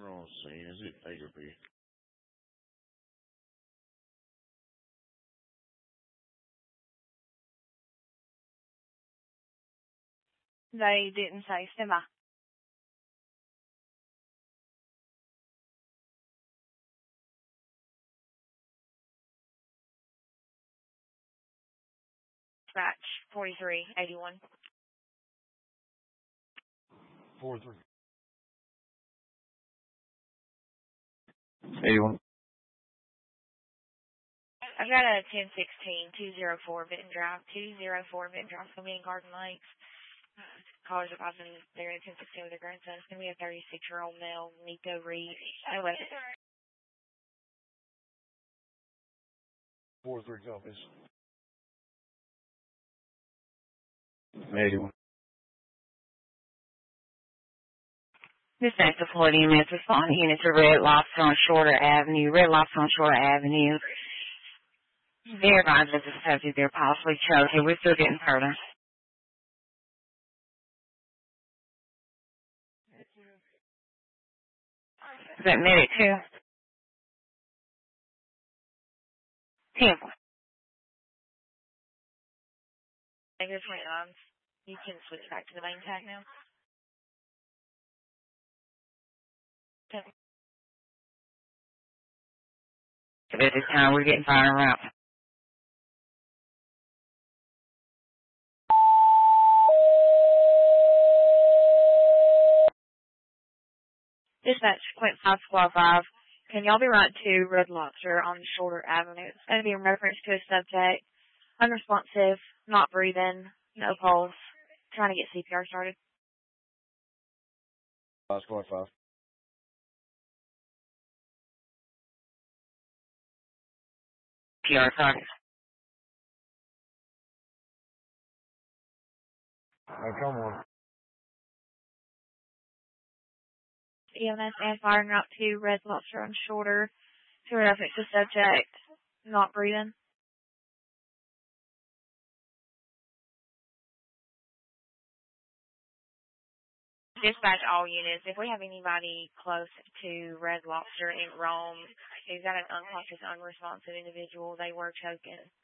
We're on scene. Is it A or B? They didn't say semi. Match 4381. 4-3. 81. I've got a 1016-204 Benton Drive, 204 Benton Drive. It's going to be in Garden Lakes. College of Austin, they're in 1016 with their grandson. It's going to be a 36-year-old male, Nico Reed. Anyway. 4-3 copies. 81. Dispatch to Florida units. Responding units to Red Lobster on Shorter Avenue. Red Lobster on Shorter Avenue. They advised us the subject they're possibly choking. We're still getting further. Is that medic too? 10. Negative 29. You can switch back to the main tag now. 10. At this time, we're getting fire around. Dispatch, Quint 5 Squad 5. Can y'all be right to Red Lobster on Shorter Avenue? It's going to be in reference to a subject. Unresponsive, not breathing, no pulse, trying to get CPR started. 5 squad 5. PR target. Come on. EMS and fire route to Red Lobster on Shorter to reference to subject, not breathing. Dispatch all units. If we have anybody close to Red Lobster in Rome who's got an unconscious, unresponsive individual, they were choking.